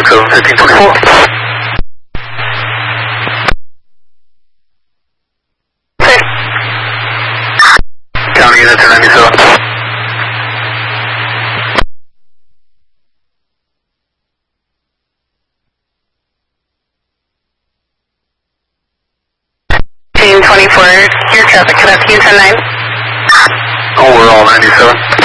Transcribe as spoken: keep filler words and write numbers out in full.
seven, fifteen twenty-four. Okay. County unit two ninety-seven. fifteen twenty-four, your traffic connecting ten nine. Overall ninety-seven.